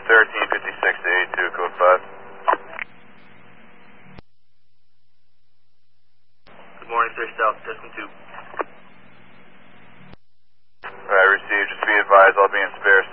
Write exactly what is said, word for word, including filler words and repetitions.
thirteen fifty-six to eighty-two, code five. Good morning, sir. South, Tuscan two. Alright, received. Just be advised, I'll be in spare